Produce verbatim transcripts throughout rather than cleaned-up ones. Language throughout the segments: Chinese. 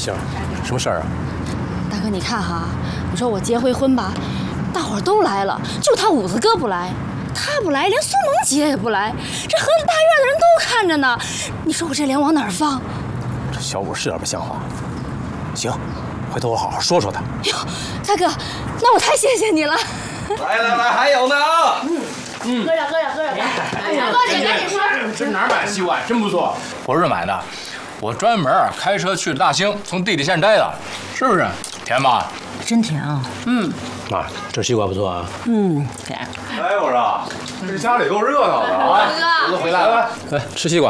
星儿，什么事儿啊？ 大哥，你看哈，你说我结回婚吧，大伙儿都来了，就他五子哥不来。他不来，连苏萌姐也不来，这河里大院的人都看着呢。你说我这脸往哪儿放？ 这小五是有点不像话。行，回头我好好说说他。 哟，大哥，那我太谢谢你了。 来来来，还有呢啊！ 嗯嗯，喝点喝点喝点。哎呀，多姐赶紧说， 这哪儿买的西瓜？真不错，不是买的，我专门开车去了大兴，从地里县摘的，是不是？甜吧？ 真甜啊！ 嗯。 啊，这西瓜不错啊。 嗯，甜。 哎，我说，这家里够热闹的啊！ 哥哥回来了， 来吃西瓜。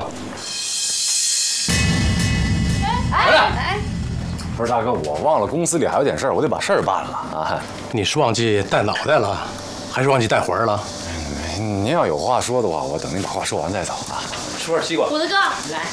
回来。哎，不是大哥，我忘了公司里还有点事儿，我得把事儿办了啊。 你是忘记带脑袋了，还是忘记带魂儿了？ 您要有话说的话，我等您把话说完再走啊。 吃块西瓜。 虎子哥，来。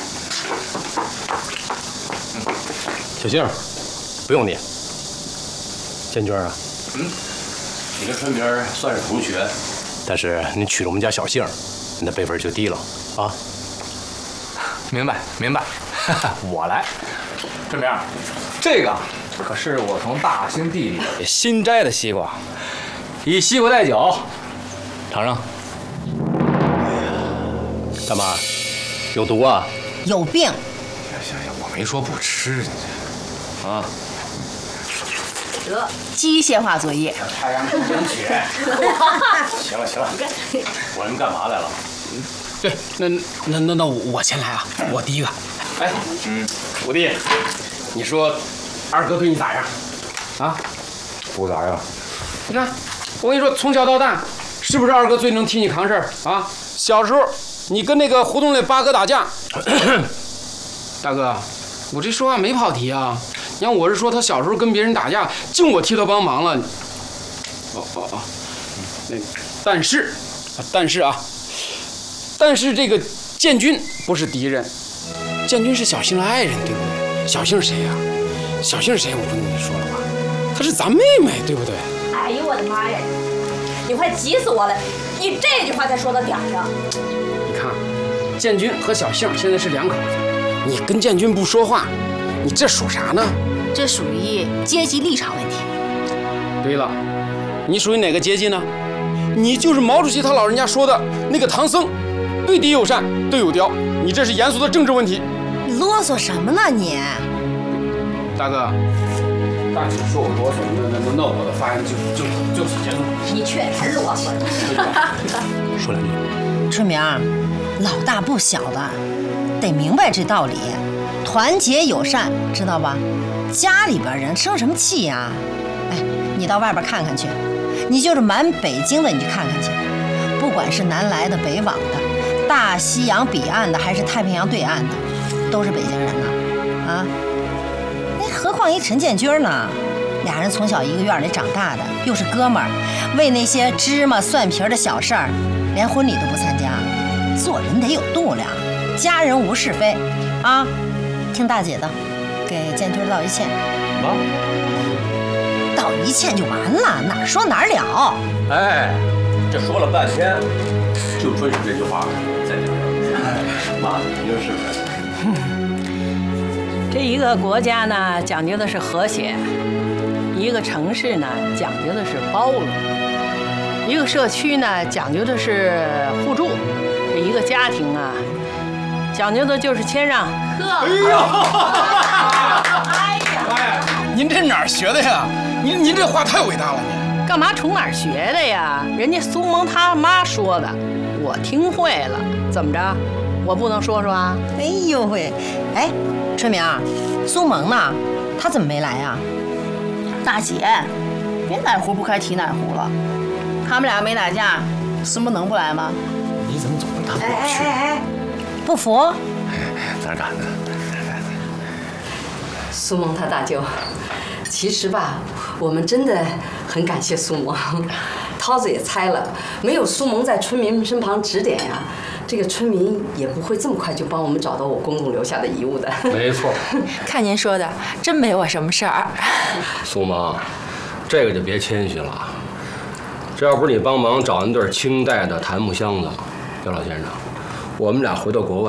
小静，不用你。建军啊。 嗯，你跟春明算是同学， 但是你娶了我们家小杏，你的辈分就低了啊。 明白明白，我来。春明，这个可是我从大兴地里新摘的西瓜，以西瓜代酒，尝尝。 大妈，有毒啊！ 有病！ 行行行，我没说不吃，啊。 得机械化作业。 太阳出生血。 行了行了，我们干嘛来了？ 对，那那那那我先来啊，我第一个。哎，嗯，五弟，你说二哥对你咋样？啊？ 不咋样。 你看，我跟你说，从小到大，是不是二哥最能替你扛事儿啊？小时候你跟那个胡同里八哥打架，大哥，我这说话没跑题啊。你看，我是说他小时候跟别人打架，净我替他帮忙了。哦哦哦，那但是，但是啊，但是这个建军不是敌人，建军是小杏的爱人，对不对？小杏是谁呀？小杏是谁？我不跟你说了吧？她是咱妹妹，对不对？ 哎呦我的妈呀！你快急死我了！你这句话才说到点上。 你看，建军和小杏现在是两口子，你跟建军不说话，你这属啥呢？ 这属于阶级立场问题。 对了，你属于哪个阶级呢？你就是毛主席他老人家说的那个唐僧，对敌友善，对友刁。你这是严肃的政治问题。 你啰嗦什么呢你？ 大哥，大姐说我啰嗦，那那那我的发言就就就此结束。 你确实啰嗦。 说两句。 春明，老大不小的，得明白这道理，团结友善，知道吧？家里边人生什么气呀？哎，你到外边看看去，你就是满北京的，你去看看去，不管是南来的、北往的，大西洋彼岸的，还是太平洋对岸的，都是北京人呐，啊！哎，何况一陈建军呢？俩人从小一个院里长大的，又是哥们儿，为那些芝麻蒜皮的小事儿，连婚礼都不参加。做人得有度量，家人无是非，啊！听大姐的。给建军道一歉， 啊， 道一歉就完了，哪说哪了。 哎，这说了半天，就遵守这句话，在这儿。妈，你说是不是？这一个国家呢，讲究的是和谐；一个城市呢，讲究的是包容；一个社区呢，讲究的是互助；一个家庭啊，讲究的就是谦让。 哎呦！哎呀！您这哪儿学的呀？您您这话太伟大了，您干嘛从哪儿学的呀？人家苏萌他妈说的，我听会了。怎么着？我不能说说啊？ 哎呦喂！哎，春明，苏萌呢？她怎么没来呀？ 大姐，别哪壶不开提哪壶了。他们俩没打架，苏萌能不来吗？ 你怎么总跟他过不去？ 哎哎哎，不服？ 哪敢呢？ 苏萌她大舅，其实吧，我们真的很感谢苏萌。涛子也猜了，没有苏萌在春明身旁指点呀，这个春明也不会这么快就帮我们找到我公公留下的遗物的。 没错。 看您说的，真没我什么事儿。 苏萌，这个就别谦虚了。这要不是你帮忙找那对清代的檀木箱子，姚老先生，我们俩回到国外